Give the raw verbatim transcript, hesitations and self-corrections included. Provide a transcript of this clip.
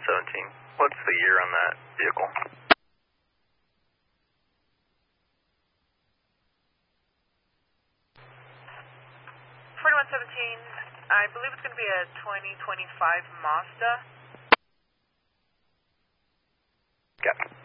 seventeen. What's the year on that vehicle? forty-one seventeen, I believe it's going to be a twenty twenty-five Mazda. Got it.